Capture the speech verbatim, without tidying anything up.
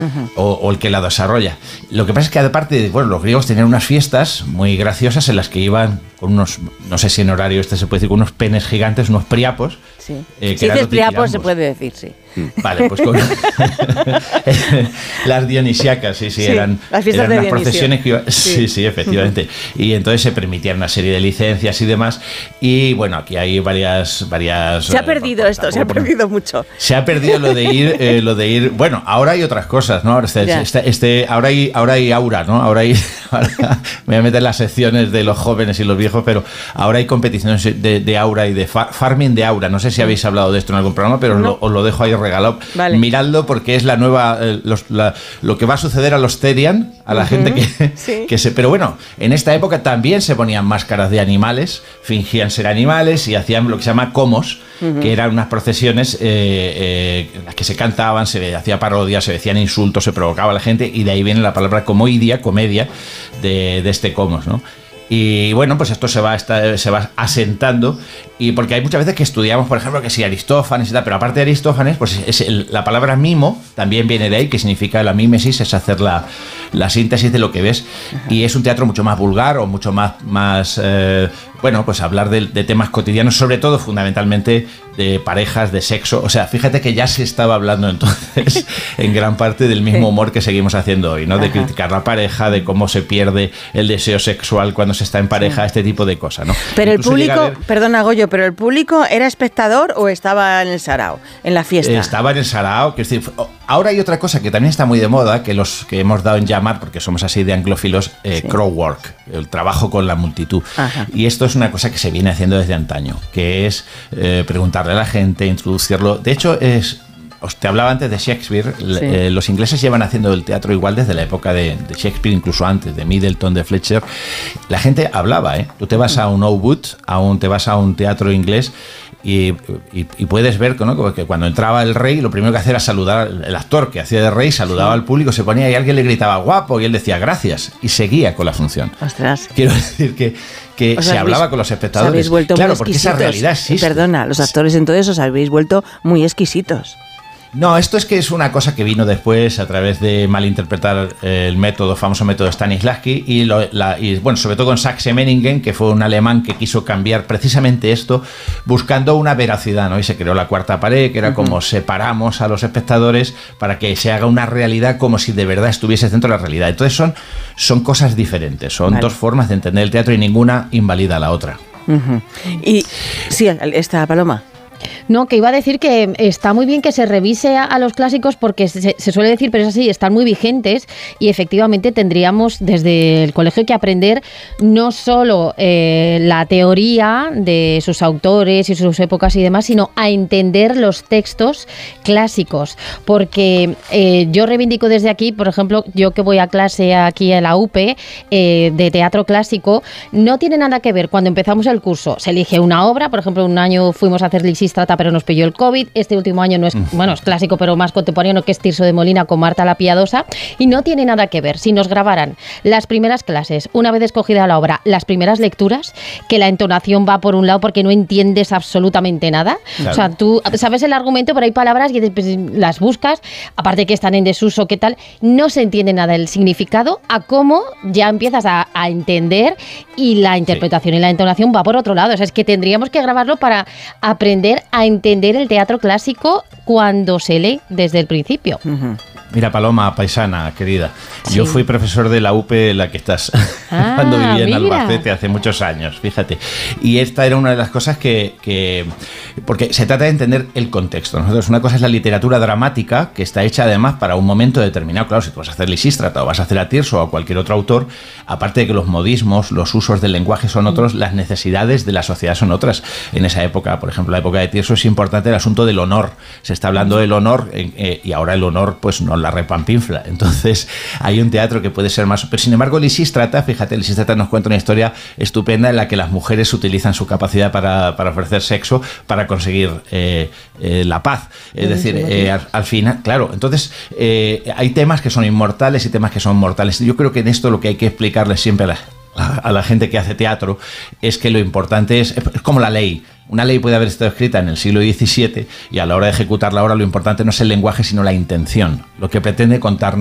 Uh-huh. O, o el que la desarrolla. Lo que pasa es que aparte, bueno, los griegos tenían unas fiestas muy graciosas en las que iban con unos, no sé si en horario este se puede decir, con unos penes gigantes, unos priapos. Sí, eh, si dices priapos se puede decir, sí. Vale, pues con las dionisíacas, sí, sí, sí, eran, las fiestas eran de unas Dionisio. procesiones que iban, sí. sí, sí, efectivamente. Y entonces se permitían una serie de licencias y demás. Y bueno, aquí hay varias, varias. Se ha perdido eh, esto, se ha perdido mucho. Se ha perdido lo de ir, eh, lo de ir. Bueno, ahora hay otras cosas, ¿no? Ahora este, este, este, ahora hay, ahora hay aura, ¿no? Ahora hay. Ahora, me voy a meter en las secciones de los jóvenes y los viejos, pero ahora hay competiciones de, de aura y de far, farming de aura. No sé si habéis hablado de esto en algún programa, pero no. lo, os lo dejo ahí regalado. Vale. Miradlo porque es la nueva, eh, los, la, lo que va a suceder a los Therian, a la uh-huh. gente que, sí. que se... Pero bueno, en esta época también se ponían máscaras de animales, fingían ser animales y hacían lo que se llama comos, uh-huh. que eran unas procesiones eh, eh, en las que se cantaban, se hacía parodia, se decían insultos, se provocaba a la gente y de ahí viene la palabra comoidia, comedia, de, de este comos, ¿no? Y bueno, pues esto se va, está, se va asentando, y porque hay muchas veces que estudiamos, por ejemplo, que si Aristófanes y tal, pero aparte de Aristófanes, pues es el, la palabra mimo también viene de ahí, que significa la mímesis, es hacer la, la síntesis de lo que ves. Ajá. Y es un teatro mucho más vulgar o mucho más, más eh, bueno, pues hablar de, de temas cotidianos, sobre todo, fundamentalmente, de parejas, de sexo. O sea, fíjate que ya se estaba hablando entonces en gran parte del mismo humor que seguimos haciendo hoy, ¿no? De Ajá. criticar la pareja, de cómo se pierde el deseo sexual cuando se está en pareja, sí. este tipo de cosas, ¿no? Pero Incluso el público, ver, perdona Goyo, pero el público ¿era espectador o estaba en el sarao, en la fiesta? Estaba en el sarao, que es decir, ahora hay otra cosa que también está muy de moda, que los que hemos dado en llamar, porque somos así de anglófilos, eh, sí. crowdwork, el trabajo con la multitud. Ajá. Y esto es una cosa que se viene haciendo desde antaño, que es eh, preguntarle a la gente, introducirlo. De hecho, es... Os te hablaba antes de Shakespeare, sí. eh, los ingleses llevan haciendo el teatro igual desde la época de, de Shakespeare, incluso antes, de Middleton, de Fletcher. La gente hablaba, ¿eh? Tú te vas a un Old Wood, a un, te vas a un teatro inglés y, y, y puedes ver, ¿no?, que cuando entraba el rey, lo primero que hacía era saludar, el actor que hacía de rey saludaba sí. al público, se ponía y alguien le gritaba guapo y él decía gracias y seguía con la función. Ostras. Quiero decir que que se hablaba con los espectadores. Habéis vuelto claro, muy porque esa realidad existe. Perdona, los actores entonces os habéis vuelto muy exquisitos. No, esto es que es una cosa que vino después a través de malinterpretar el método, famoso método Stanislavski, y, lo, la, y bueno, sobre todo con Saxe-Meiningen, que fue un alemán que quiso cambiar precisamente esto, buscando una veracidad, ¿no? Y se creó la cuarta pared, que era uh-huh. como separamos a los espectadores para que se haga una realidad como si de verdad estuviese dentro de la realidad. Entonces son, son cosas diferentes, son vale. dos formas de entender el teatro y ninguna invalida a la otra. Uh-huh. Y sí, esta Paloma. No, que iba a decir que está muy bien que se revise a, a los clásicos porque se, se suele decir, pero es así, están muy vigentes y efectivamente tendríamos desde el colegio que aprender no solo eh, la teoría de sus autores y sus épocas y demás, sino a entender los textos clásicos, porque eh, yo reivindico desde aquí, por ejemplo, yo que voy a clase aquí en la U P eh, de teatro clásico, no tiene nada que ver cuando empezamos el curso, se elige una obra, por ejemplo, un año fuimos a hacer Lisístrata, pero nos pilló el COVID. Este último año no es, bueno, es clásico, pero más contemporáneo, que es Tirso de Molina con Marta la Piadosa, y no tiene nada que ver. Si nos grabaran las primeras clases, una vez escogida la obra, las primeras lecturas, que la entonación va por un lado porque no entiendes absolutamente nada. Claro. O sea, tú sabes el argumento, pero hay palabras y después las buscas, aparte que están en desuso, qué tal, no se entiende nada el significado, a cómo ya empiezas a, a entender y la interpretación sí. y la entonación va por otro lado. O sea, es que tendríamos que grabarlo para aprender a entender el teatro clásico cuando se lee desde el principio. Uh-huh. Mira, Paloma, paisana, querida, sí. yo fui profesor de la U P en la que estás ah, cuando vivía en mira. Albacete hace muchos años, fíjate. Y esta era una de las cosas que, que... Porque se trata de entender el contexto. Nosotros, una cosa es la literatura dramática, que está hecha además para un momento determinado. Claro, si tú vas a hacer Lisístrata o vas a hacer a Tirso o a cualquier otro autor, aparte de que los modismos, los usos del lenguaje son otros, las necesidades de la sociedad son otras. En esa época, por ejemplo, la época de Tirso, es importante el asunto del honor. Se está hablando del honor eh, y ahora el honor pues no la repampinfla. Entonces hay un teatro que puede ser más... Pero sin embargo, Lisístrata, fíjate, Lisístrata nos cuenta una historia estupenda en la que las mujeres utilizan su capacidad para, para ofrecer sexo para conseguir eh, eh, la paz. Es decir, eh, al, al final, claro, entonces eh, hay temas que son inmortales y temas que son mortales. Yo creo que en esto lo que hay que explicarles siempre a la, a, a la gente que hace teatro es que lo importante es, es como la ley. Una ley puede haber estado escrita en el siglo diecisiete y a la hora de ejecutarla ahora lo importante no es el lenguaje, sino la intención, lo que pretende contar